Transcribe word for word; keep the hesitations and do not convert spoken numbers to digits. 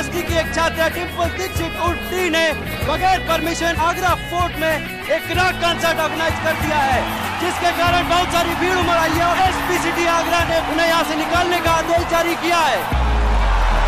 University की एक छात्रा डिम्पल दीक्षित उर्फी ने बगैर परमिशन आगरा फोर्ट में एक रॉक कंसर्ट ऑर्गेनाइज कर दिया है, जिसके कारण बहुत सारी भीड़ उमड़ आई है और एसपी सिटी आगरा ने उन्हें यहाँ से निकालने का आदेश जारी किया है।